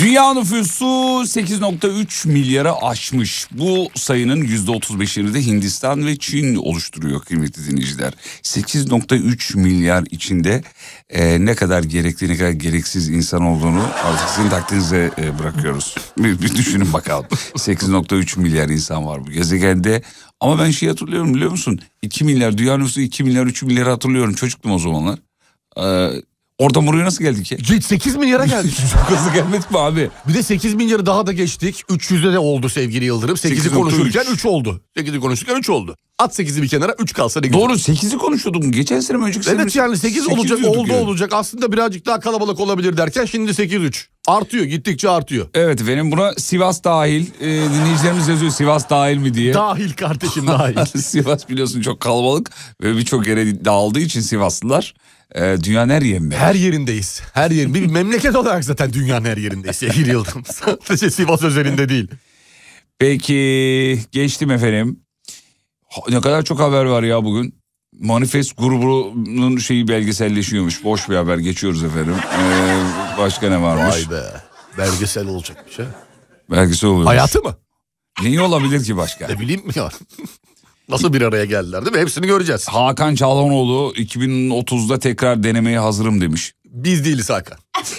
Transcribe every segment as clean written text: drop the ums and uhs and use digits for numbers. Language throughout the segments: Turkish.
Dünya nüfusu 8.3 milyara aşmış. Bu sayının %35'ini de Hindistan ve Çin oluşturuyor kıymetli dinleyiciler. 8.3 milyar içinde ne kadar gerekli ne kadar gereksiz insan olduğunu artık sizin takdirinize bırakıyoruz. Bir düşünün bakalım. 8.3 milyar insan var bu gezegende. Ama ben hatırlıyorum biliyor musun? 2 milyar dünya nüfusu 2 milyar 3 milyar hatırlıyorum. Çocuktum o zamanlar. Oradan buraya nasıl geldik ya? 8 milyara geldik. Çok hızlı gelmedik mi abi? Bir de 8 milyarı daha da geçtik. 300'e de oldu sevgili Yıldırım. 8'i konuşurken 3 oldu. 8'i konuşurken 3 oldu. At 8'i bir kenara 3 kalsa ne güzel. Doğru 8'i konuşuyordum. Geçen sene mi önceki sene? Evet yani 8 olacak olacak. Aslında birazcık daha kalabalık olabilir derken şimdi 8-3. Artıyor, gittikçe artıyor. Evet efendim, buna Sivas dahil. Dinleyicilerimiz yazıyor Sivas dahil mi diye. Dahil kardeşim dahil. Sivas biliyorsun çok kalabalık ve birçok yere dağıldığı için Sivaslılar. Dünyanın her yerinde. Her yerindeyiz. Her yerin. Bir memleket olarak zaten dünyanın her yerindeyiz sevgili Yıldırım. Sadece Sivas özelinde değil. Peki geçtim efendim. Ne kadar çok haber var ya bugün. Manifest grubunun belgeselleşiyormuş. Boş bir haber, geçiyoruz efendim. Başka ne varmış? Vay be. Belgesel olacakmış ha. Belgesel oluyormuş. Hayatı mı? Neyi olabilir ki başka? Ne bileyim mi ya? Nasıl bir araya geldiler değil mi? Hepsini göreceğiz. Hakan Çalhanoğlu 2030'da tekrar denemeye hazırım demiş. Biz değiliz Hakan.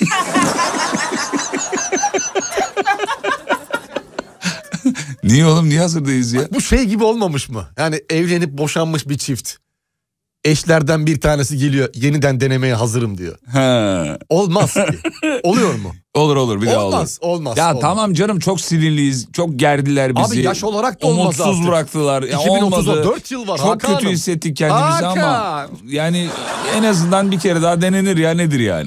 Niye oğlum, niye hazırdayız ya? Bu gibi olmamış mı? Yani evlenip boşanmış bir çift. Eşlerden bir tanesi geliyor, yeniden denemeye hazırım diyor. He. Olmaz ki. Oluyor mu? Olur bir daha olur. Olmaz. Ya tamam canım, çok sinirliyiz, çok gerdiler bizi. Abi yaş olarak da olmaz umutsuz artık. bıraktılar. Ya 2030'a 4 yıl var çok Hakan'ım. kötü hissettik kendimizi ama yani en azından bir kere daha denenir ya, nedir yani?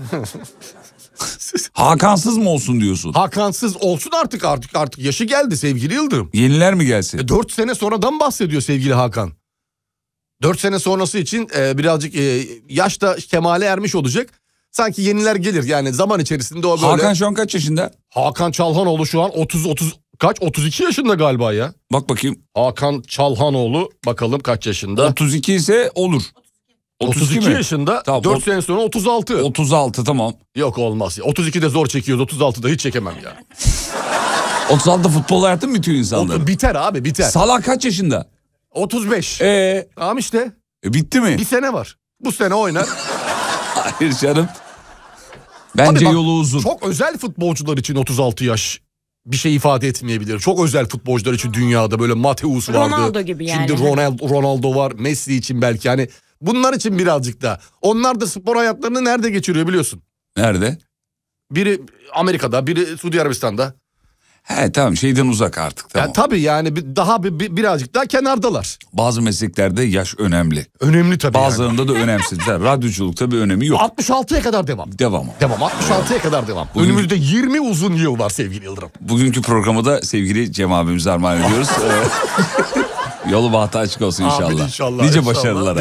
Hakansız mı olsun diyorsun? Hakansız olsun artık yaşı geldi sevgili Yıldırım. Yeniler mi gelsin? 4 sene sonradan bahsediyor sevgili Hakan. 4 sene sonrası için birazcık yaşta kemale ermiş olacak. Sanki yeniler gelir yani zaman içerisinde o böyle. Hakan şu an kaç yaşında? Hakan Çalhanoğlu şu an 32 yaşında galiba ya. Bak bakayım. Hakan Çalhanoğlu bakalım kaç yaşında? 32 ise olur. 32 yaşında, tamam, 4 sene sonra 36. 36 tamam. Yok olmaz ya. 32'de zor çekiyoruz, 36'da hiç çekemem ya. 36'da futbol hayatı mı bitiyor insanların? Biter abi, biter. Salah kaç yaşında? 35. Tamam işte. Bitti mi? Bir sene var. Bu sene oynar. Hayır canım. Bence bak, yolu uzun. Çok özel futbolcular için 36 yaş bir şey ifade etmeyebilir. Çok özel futbolcular için dünyada böyle Mateus vardı. Ronaldo gibi yani. Şimdi Ronaldo var. Messi için belki hani bunlar için birazcık da. Onlar da spor hayatlarını nerede geçiriyor biliyorsun? Nerede? Biri Amerika'da, biri Suudi Arabistan'da. He tamam, şeyden uzak artık tamam. Ya, tabii yani birazcık daha kenardalar. Bazı mesleklerde yaş önemli. Önemli tabii. Bazılarında yani da önemsiz. Radyoculukta bir önemi yok. 66'ya kadar devam. Devam 66'ya kadar devam. Önümüzde 20 uzun yıl var sevgili Yıldırım. Bugünkü programı da sevgili Cem abimize armağan ediyoruz. Yolu bahtı açık olsun inşallah. İnşallah. Nice başarılara.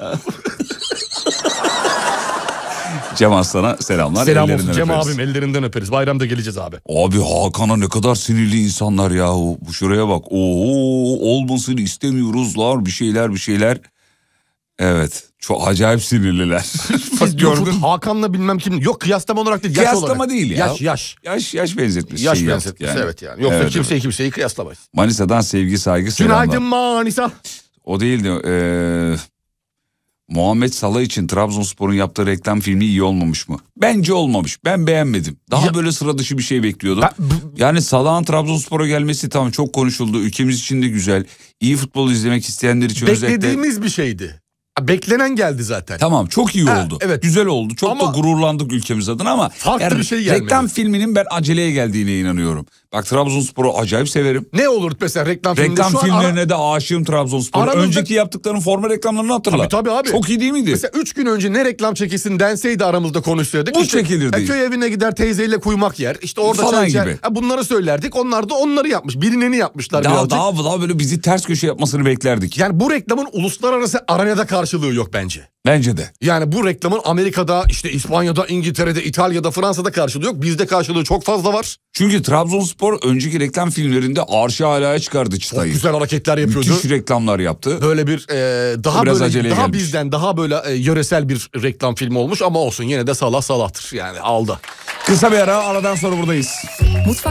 Cem Aslan'a selamlar. Selam olsun Cem abim, ellerinden öperiz. Bayramda geleceğiz abi. Abi Hakan'a ne kadar sinirli insanlar ya. Bu şuraya bak. Olmasını istemiyoruzlar, bir şeyler. Evet. Çok acayip sinirliler. Siz gördün. Hakan'la bilmem kim. Yok kıyaslama olarak değil. Kıyaslama değil ya. Yaş benzetmiş. Yaş benzetmiş yani. Evet yani. Yoksa evet, kimseyi kıyaslamayız. Manisa'dan sevgi saygı selamlar. Günaydın Manisa. O değildi. Muhammed Salah için Trabzonspor'un yaptığı reklam filmi iyi olmamış mı? Bence olmamış. Ben beğenmedim. Daha böyle sıra dışı bir şey bekliyordum. Yani Salah'ın Trabzonspor'a gelmesi tamam, çok konuşuldu. Ülkemiz için de güzel. İyi futbol izlemek isteyenler için özellikle. Beklediğimiz bir şeydi. Beklenen geldi zaten. Tamam, çok iyi oldu. Evet. Güzel oldu. Çok da gururlandık ülkemiz adına ama farklı bir şey gelmedi. Reklam filminin ben aceleye geldiğine inanıyorum. Bak Trabzonspor'u acayip severim. Ne olur mesela reklam filmlerine de aşığım Trabzonspor'u. Önceki yaptıklarının forma reklamlarını hatırla. Tabii abi. Çok iyi değil miydi? Mesela 3 gün önce ne reklam çekilsin denseydi aramızda konuşsaydık. Bu çekilirdi. Köy evine gider teyzeyle kuymak yer. İşte orada falan çay gibi. Bunları söylerdik. Onlar da onları yapmış. Bilineni yapmışlar birazcık. Daha böyle bizi ters köşe yapmasını beklerdik. Yani bu reklamın uluslararası arenada karşılığı yok bence. Bence de. Yani bu reklamın Amerika'da, işte İspanya'da, İngiltere'de, İtalya'da, Fransa'da karşılığı yok. Bizde karşılığı çok fazla var. Çünkü Trabzonspor önceki reklam filmlerinde arşı alaya çıkardı çıtayı. Çok güzel hareketler yapıyordu. Müthiş reklamlar yaptı. Böyle bir daha bizden daha böyle yöresel bir reklam filmi olmuş ama olsun, yine de Salah'tır yani, aldı. Kısa bir ara, aradan sonra buradayız. Mutfak